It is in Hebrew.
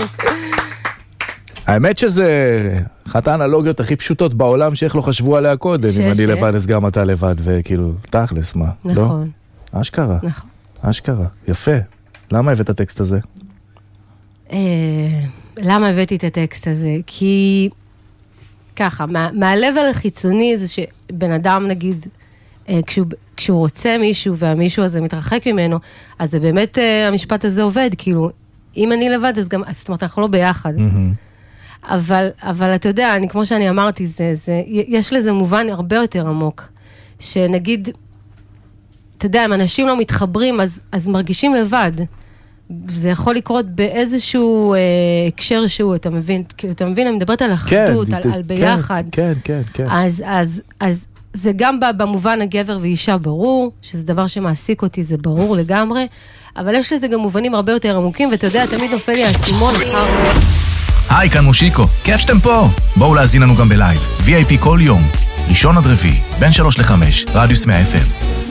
האמת שזה אחת האנלוגיות הכי פשוטות בעולם שאיך לא חשבו עליה קודם. אם אני לבד אז גם אתה לבד, וכאילו, תכלס, מה? נכון. אשכרה. נכון. אשכרה. יפה. למה הבאת את הטקסט הזה? למה הבאתי את הטקסט הזה? כי ככה, מהלבל החיצוני זה שבן אדם נגיד, כשהוא רוצה מישהו והמישהו הזה מתרחק ממנו, אז זה באמת המשפט הזה עובד, כאילו, אם אני לבד אז גם, זאת אומרת, אנחנו לא ביחד. אבל אתה יודע, כמו שאני אמרתי, יש לזה מובן הרבה יותר עמוק, שנגיד, אתה יודע, אם אנשים לא מתחברים, אז מרגישים לבד. זה יכול לקרות באיזשהו הקשר שהוא, אתה מבין, אני מדברת על אחדות, על ביחד. כן. אז זה גם במובן הגבר ואישה ברור, שזה דבר שמעסיק אותי, זה ברור לגמרי, אבל יש לזה גם מובנים הרבה יותר עמוקים, ואתה יודע, תמיד נופל לי הסימון. היי, כאן מושיקו, כיף שאתם פה. בואו להזין לנו גם בלייב, VIP כל יום, ראשון עד רביעי, בין 3 ל-5, רדיוס 100 FM.